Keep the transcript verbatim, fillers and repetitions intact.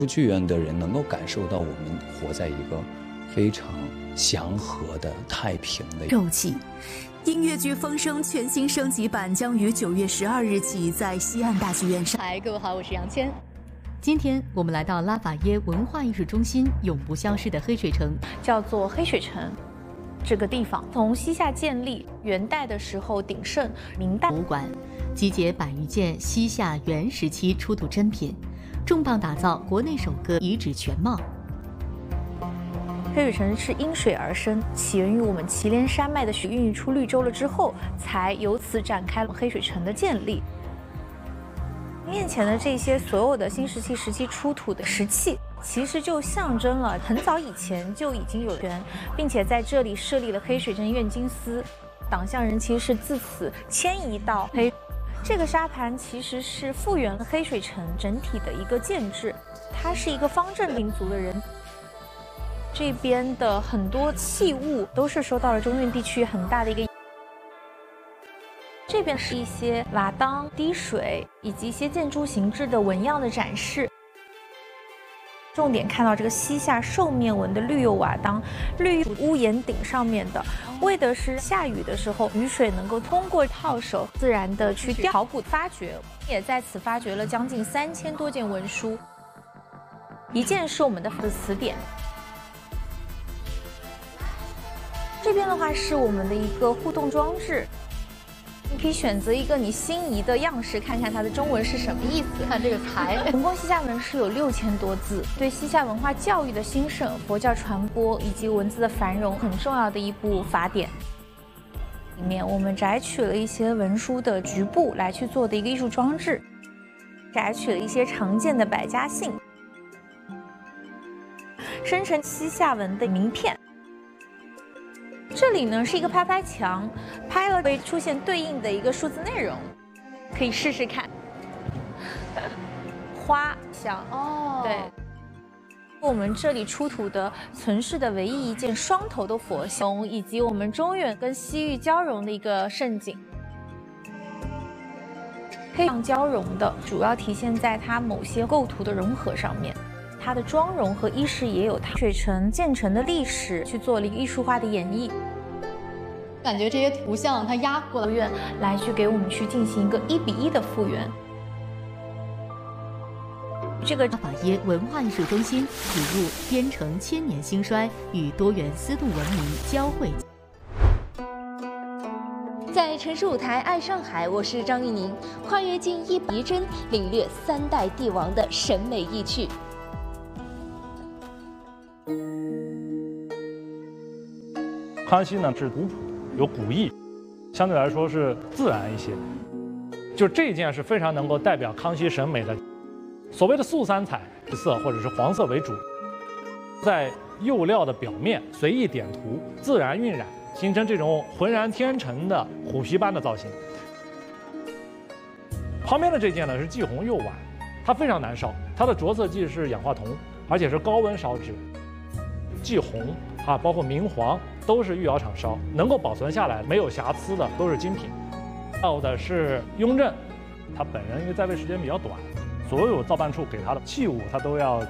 出剧院的人能够感受到我们活在一个非常祥和的、太平的肉气。音乐剧《风声》全新升级版将于九月十二日起在西岸大剧院上。 嗨，各位好，我是杨谦。今天我们来到拉法耶文化艺术中心，永不消失的黑水城， 叫做黑水城。这个地方从西夏建立，元代的时候鼎盛，明代博物馆集结百余件西夏元时期出土珍品，重磅打造国内首个遗址全貌。 黑水城是因水而生，起源于我们祁连山脉的水孕育出绿洲了之后，才由此展开了黑水城的建立。面前的这些所有的新石器时期出土的石器，其实就象征了很早以前就已经有人，并且在这里设立了黑水镇院金司，党项人其实是自此迁移到黑。这个沙盘其实是复原了黑水城整体的一个建制，它是一个方正民族的人。这边的很多器物都是受到了中原地区很大的一个。这边是一些瓦当、滴水以及一些建筑形制的纹样的展示。重点看到这个西夏兽面纹的绿釉瓦当，绿屋檐顶上面的，为的是下雨的时候，雨水能够通过套手自然的去考古发掘，也在此发掘了将近三千多件文书。一件是我们的词典。这边的话是我们的一个互动装置，你可以选择一个你心仪的样式，看看它的中文是什么意思。 看这个才， 文公西夏文是有六千多字，对西夏文化教育的兴盛、佛教传播以及文字的繁荣很重要的一部法典。里面我们摘取了一些文书的局部来去做的一个艺术装置，摘取了一些常见的百家姓，生成西夏文的名片。这里呢是一个拍拍墙，拍了会出现对应的一个数字内容，可以试试看。花香哦， 对，我们这里出土的存世的唯一一件双头的佛像，以及我们中原跟西域交融的一个盛景。黑象交融的主要体现在它某些构图的融合上面。它的妆容和衣饰也有它水城建成的历史去做了一个艺术化的演绎， 感觉这些图像它压过了院来去给我们去进行一个一比一的复原。这个拉法耶文化艺术中心体入边城千年兴衰与多元丝路文明交汇。 在城市舞台爱上海，我是张玉宁，跨越近一百帧，领略三代帝王的审美意趣。 康熙呢是古朴有古意，相对来说是自然一些。就这件是非常能够代表康熙审美的。所谓的素三彩色或者是黄色为主，在釉料的表面随意点涂，自然晕染，形成这种浑然天成的虎皮般的造型。旁边的这件呢是霁红釉碗，它非常难烧，它的着色剂是氧化铜，而且是高温烧制。霁红啊，包括明黄都是御窑厂烧，能够保存下来没有瑕疵的都是精品。到的是雍正，他本人因为在位时间比较短，所有造办处给他的器物他都要